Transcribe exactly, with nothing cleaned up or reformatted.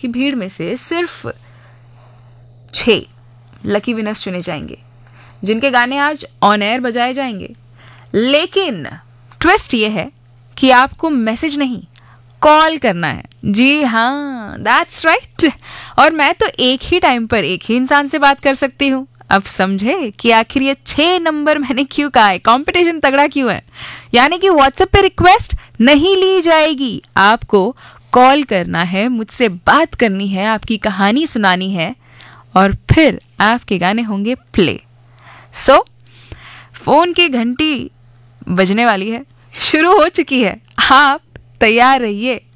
कि भीड़ में से सिर्फ छह लकी विनर्स चुने जाएंगे जिनके गाने आज ऑन एयर बजाए जाएंगे। लेकिन ट्विस्ट ये है कि आपको मैसेज नहीं, कॉल करना है। जी हाँ, दैट्स राइट। और मैं तो एक ही टाइम पर एक ही इंसान से बात कर सकती हूँ। अब समझे कि आखिर ये छह नंबर मैंने क्यों कहा है, कंपटीशन तगड़ा क्यों है। यानी कि व्हाट्सएप पे रिक्वेस्ट नहीं ली जाएगी, आपको कॉल करना है, मुझसे बात करनी है, आपकी कहानी सुनानी है और फिर आपके गाने होंगे प्ले। सो so, फोन की घंटी बजने वाली है, शुरू हो चुकी है, आप तैयार रहिए।